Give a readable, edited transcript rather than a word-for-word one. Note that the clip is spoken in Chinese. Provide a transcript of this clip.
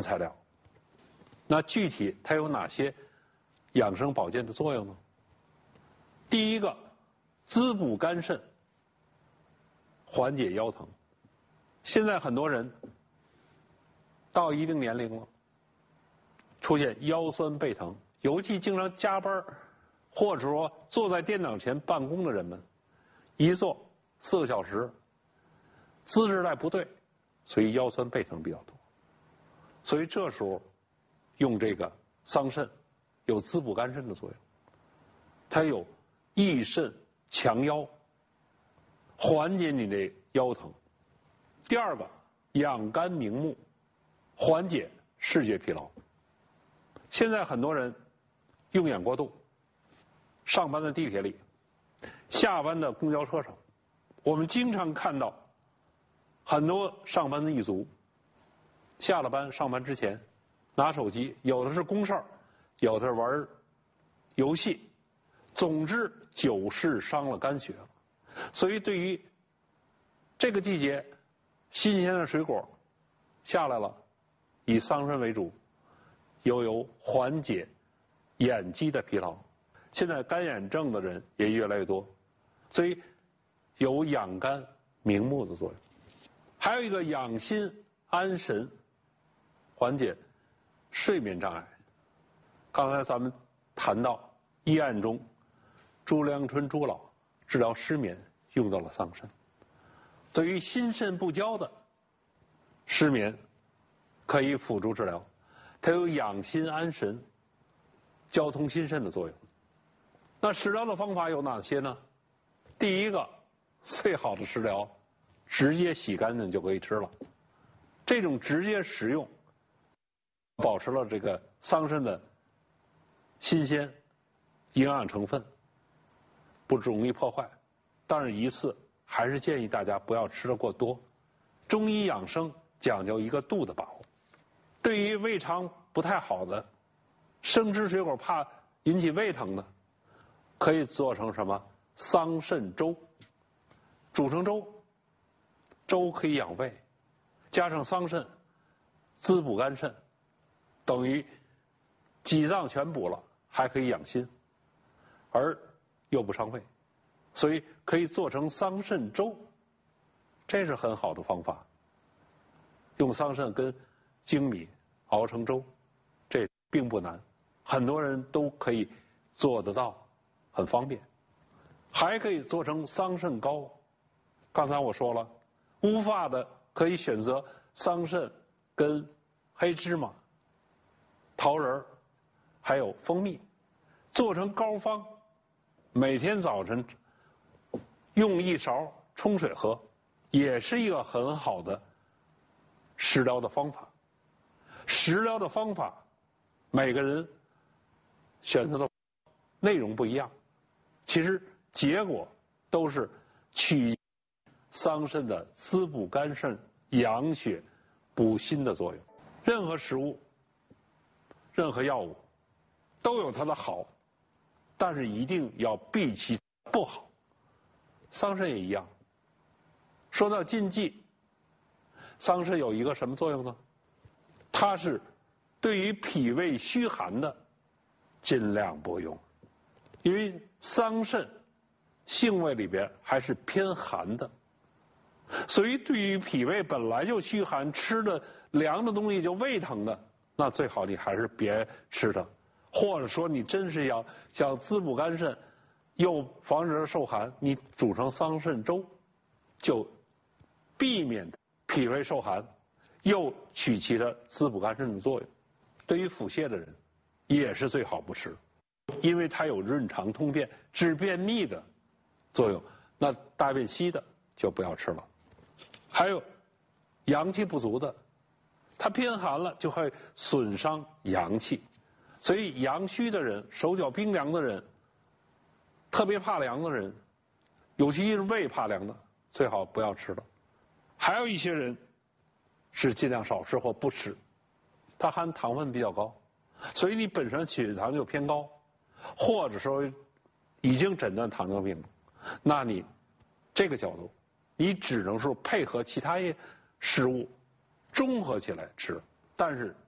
材料。那具体它有哪些养生保健的作用呢？第一个，滋补肝肾，缓解腰疼。现在很多人到一定年龄了，出现腰酸背疼，尤其经常加班或者说坐在电脑前办公的人们，一坐4个小时，姿势带不对，所以腰酸背疼比较多。所以这时候用这个桑葚，有滋补肝肾的作用，它有益肾强腰，缓解你的腰疼。第二个，养肝明目，缓解视觉疲劳。现在很多人用眼过度，上班的地铁里，下班的公交车上，我们经常看到很多上班的一族，下了班上班之前拿手机，有的是公事儿，有的是玩游戏，总之久视伤了肝血了。所以对于这个季节新鲜的水果下来了，以桑葚为主，又有缓解眼肌的疲劳。现在干眼症的人也越来越多，所以有养肝明目的作用。还有一个养心安神，缓解睡眠障碍。刚才咱们谈到医案中，朱良春朱老治疗失眠用到了桑葚。对于心肾不交的失眠，可以辅助治疗，它有养心安神、交通心肾的作用。那食疗的方法有哪些呢？第一个，最好的食疗，直接洗干净就可以吃了。这种直接食用，保持了这个桑葚的新鲜、营养成分，不容易破坏。但是一次还是建议大家不要吃得过多。中医养生讲究一个度的把握。对于胃肠不太好的，生吃水果怕引起胃疼的，可以做成什么桑葚粥，煮成粥，粥可以养胃，加上桑葚滋补肝肾，等于几脏全补了，还可以养心，而又不伤胃，所以可以做成桑葚粥，这是很好的方法。用桑葚跟粳米熬成粥，这并不难，很多人都可以做得到，很方便。还可以做成桑葚糕，刚才我说了，乌发的可以选择桑葚跟黑芝麻、桃仁还有蜂蜜，做成膏方，每天早晨用1勺冲水喝，也是一个很好的食疗的方法。食疗的方法，每个人选择的内容不一样，其实结果都是取桑葚的滋补肝肾、养血、补心的作用。任何食物、任何药物都有它的好，但是一定要避其不好。桑葚也一样。说到禁忌，桑葚有一个什么作用呢？它是对于脾胃虚寒的尽量不用，因为桑葚性味里边还是偏寒的，所以对于脾胃本来就虚寒，吃的凉的东西就胃疼的，那最好你还是别吃它。或者说你真是要想滋补肝肾，又防止它受寒，你煮成桑葚粥，就避免脾胃受寒，又取其的滋补肝肾的作用。对于腹泻的人也是最好不吃，因为它有润肠通便、治便秘的作用。那大便稀的就不要吃了。还有阳气不足的，它偏寒了就会损伤阳气，所以阳虚的人、手脚冰凉的人、特别怕凉的人，尤其是胃怕凉的，最好不要吃了。还有一些人是尽量少吃或不吃，它含糖分比较高，所以你本身血糖就偏高，或者说已经诊断糖尿病了，那你这个角度，你只能说配合其他食物综合起来吃，但是